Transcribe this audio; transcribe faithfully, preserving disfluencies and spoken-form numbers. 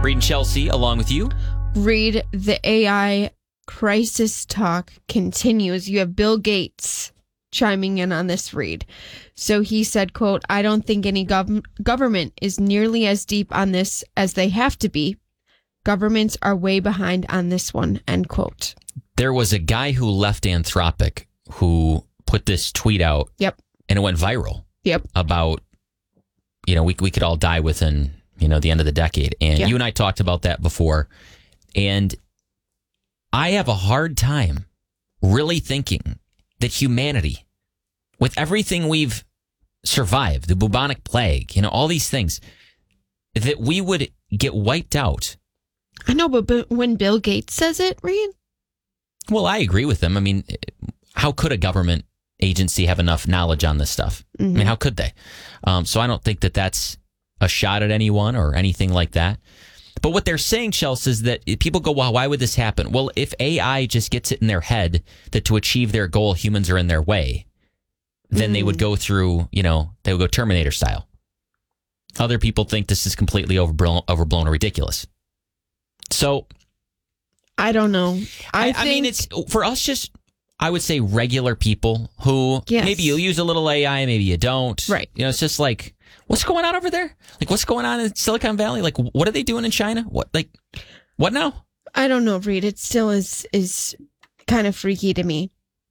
Reed and Chelsea along with you. Read, the A I crisis talk continues. You have Bill Gates chiming in on this read. So he said, quote, I don't think any gov- government is nearly as deep on this as they have to be. Governments are way behind on this one, end quote. There was a guy who left Anthropic who put this tweet out. Yep. And it went viral. Yep. About, you know, we we could all die within, you know, the end of the decade. And yeah. you and I talked about that before. And I have a hard time really thinking that humanity, with everything we've survived, the bubonic plague, you know, all these things, that we would get wiped out. I know, but, but when Bill Gates says it, Reed? Well, I agree with him. I mean, how could a government agency have enough knowledge on this stuff? Mm-hmm. I mean, how could they? Um, so I don't think that that's a shot at anyone or anything like that. But what they're saying, Chelsea, is that people go, well, why would this happen? Well, if A I just gets it in their head that to achieve their goal, humans are in their way, then mm. they would go through, you know, they would go Terminator style. Other people think this is completely overblown, overblown or ridiculous. So I don't know. I, I, think... I mean, it's for us just, I would say regular people who yes. maybe you use a little A I, maybe you don't. Right. You know, it's just like, what's going on over there? Like, what's going on in Silicon Valley? Like, what are they doing in China? What, like, what now? I don't know, Reed. It still is is kind of freaky to me.